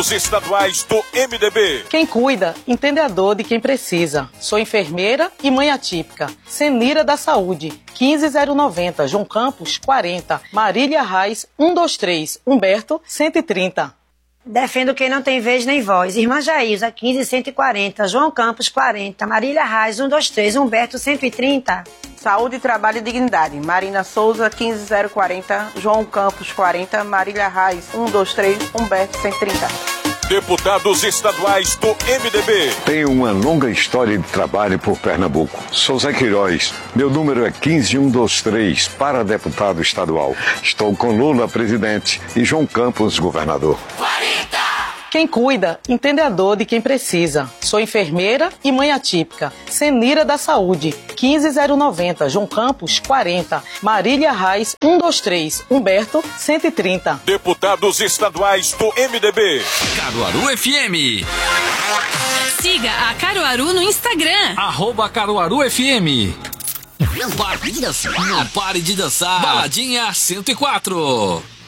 Os estaduais do MDB. Quem cuida, entende a dor de quem precisa. Sou enfermeira e mãe atípica. Senira da Saúde, 15090, João Campos, 40. Marília Reis, 123, Humberto, 130. Defendo quem não tem vez nem voz. Irmã Jaísa, 15140, João Campos, 40. Marília Reis, 123, Humberto, 130. Saúde, Trabalho e Dignidade. Marina Souza, 15040, João Campos, 40. Marília Reis, 123, Humberto, 130. Deputados estaduais do MDB. Tenho uma longa história de trabalho por Pernambuco. Sou Zé Queiroz. Meu número é 15123 para deputado estadual. Estou com Lula presidente e João Campos governador. 40! Quem cuida, entende a dor de quem precisa. Sou enfermeira e mãe atípica. Senira da Saúde, 15090, João Campos, 40. Marília Reis, 123, Humberto, 130. Deputados estaduais do MDB. Caruaru FM. Siga a Caruaru no Instagram. @Caruaru FM. Não pare de dançar. Baladinha 104.